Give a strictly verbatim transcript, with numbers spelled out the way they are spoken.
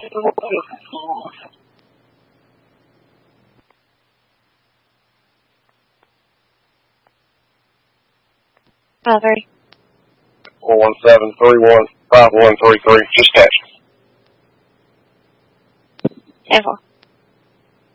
Five three. Four one seven three one five one three three. Just catch. Ten four.